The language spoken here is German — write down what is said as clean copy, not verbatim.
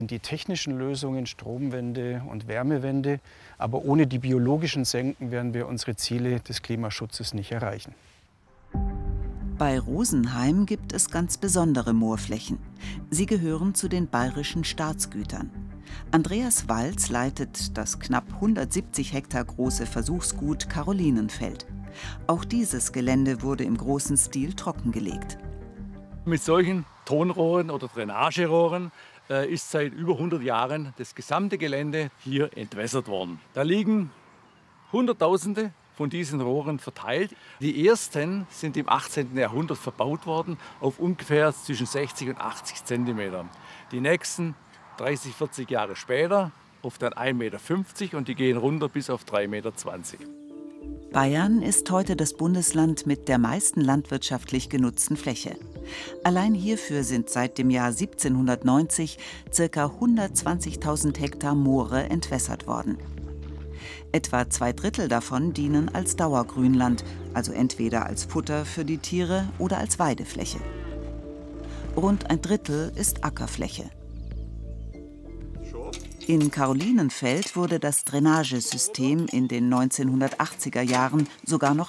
Die technischen Lösungen, Stromwende und Wärmewende, aber ohne die biologischen Senken werden wir unsere Ziele des Klimaschutzes nicht erreichen. Bei Rosenheim gibt es ganz besondere Moorflächen. Sie gehören zu den bayerischen Staatsgütern. Andreas Walz leitet das knapp 170 Hektar große Versuchsgut Carolinenfeld. Auch dieses Gelände wurde im großen Stil trockengelegt. Mit solchen Tonrohren oder Drainagerohren ist seit über 100 Jahren das gesamte Gelände hier entwässert worden. Da liegen Hunderttausende von diesen Rohren verteilt. Die ersten sind im 18. Jahrhundert verbaut worden, auf ungefähr zwischen 60 und 80 Zentimetern. Die nächsten 30, 40 Jahre später auf dann 1,50 Meter und die gehen runter bis auf 3,20 Meter. Bayern ist heute das Bundesland mit der meisten landwirtschaftlich genutzten Fläche. Allein hierfür sind seit dem Jahr 1790 ca. 120.000 Hektar Moore entwässert worden. Etwa 2/3 davon dienen als Dauergrünland, also entweder als Futter für die Tiere oder als Weidefläche. Rund 1/3 ist Ackerfläche. In Carolinenfeld wurde das Drainagesystem in den 1980er Jahren sogar noch